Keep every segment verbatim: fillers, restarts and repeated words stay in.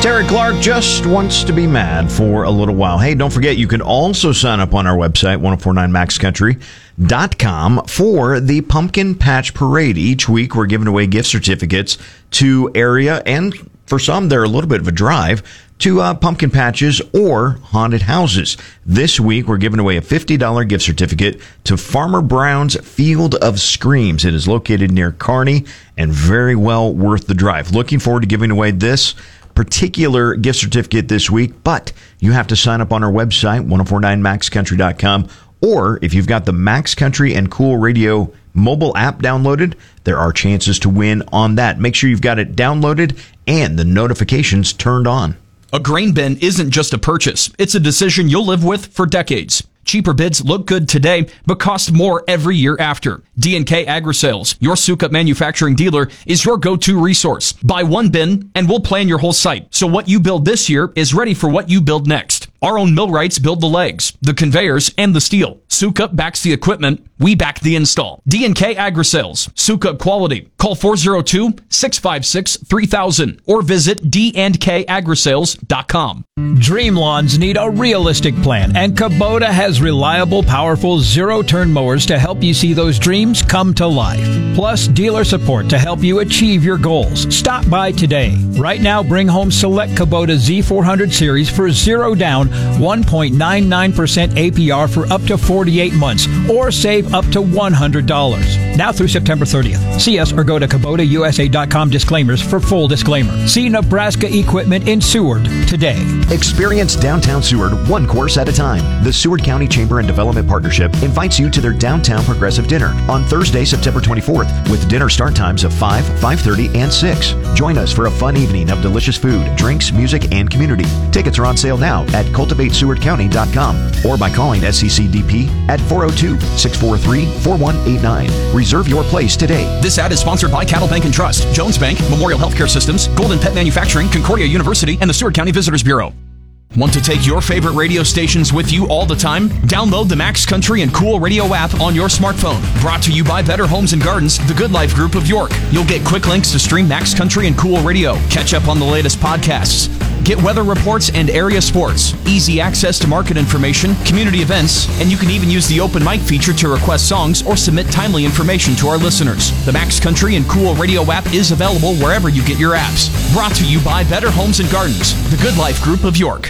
Terry Clark just wants to be mad for a little while. Hey, don't forget, you can also sign up on our website, ten forty-nine max country dot com, for the Pumpkin Patch Parade. Each week, we're giving away gift certificates to area, and for some, they're a little bit of a drive, to uh, pumpkin patches or haunted houses. This week, we're giving away a fifty dollars gift certificate to Farmer Brown's Field of Screams. It is located near Kearney and very well worth the drive. Looking forward to giving away this particular gift certificate this week, but you have to sign up on our website, ten forty-nine max country dot com, or if you've got the Max Country and Cool Radio mobile app downloaded, there are chances to win on that. Make sure you've got it downloaded and the notifications turned on. A grain bin isn't just a purchase. It's a decision you'll live with for decades. Cheaper bids look good today, but cost more every year after. D and K Agri-Sales, your Sukup manufacturing dealer, is your go-to resource. Buy one bin, and we'll plan your whole site, so what you build this year is ready for what you build next. Our own millwrights build the legs, the conveyors, and the steel. Sukup backs the equipment. We back the install. D and K Agri-Sales, Sukup quality. Call four oh two, six five six, three thousand or visit d and k agri sales dot com. Dream lawns need a realistic plan, and Kubota has reliable, powerful zero-turn mowers to help you see those dreams come to life. Plus, dealer support to help you achieve your goals. Stop by today. Right now, bring home select Kubota Z four hundred series for zero down, one point nine nine percent A P R for up to forty-eight months, or save up to one hundred dollars. Now through September thirtieth. See us or go to Kubota U S A dot com disclaimers for full disclaimer. See Nebraska Equipment in Seward today. Experience downtown Seward one course at a time. The Seward County Chamber and Development Partnership invites you to their Downtown Progressive Dinner on Thursday, September twenty-fourth, with dinner start times of five, five thirty, and six. Join us for a fun evening of delicious food, drinks, music, and community. Tickets are on sale now at cultivate seward county dot com or by calling S C C D P at four oh two, six four three, four one eight nine. Reserve your place today. This ad is sponsored by Cattle Bank and Trust, Jones Bank, Memorial Healthcare Systems, Golden Pet Manufacturing, Concordia University, and the Seward County Visitors Bureau. Want to take your favorite radio stations with you all the time? Download the Max Country and Cool Radio app on your smartphone. Brought to you by Better Homes and Gardens, the Good Life Group of York. You'll get quick links to stream Max Country and Cool Radio, catch up on the latest podcasts, get weather reports and area sports, easy access to market information, community events, and you can even use the open mic feature to request songs or submit timely information to our listeners. The Max Country and Cool Radio app is available wherever you get your apps. Brought to you by Better Homes and Gardens, the Good Life Group of York.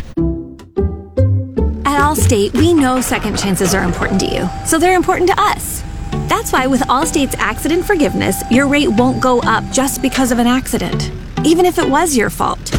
At Allstate, we know second chances are important to you, so they're important to us. That's why with Allstate's accident forgiveness, your rate won't go up just because of an accident, even if it was your fault.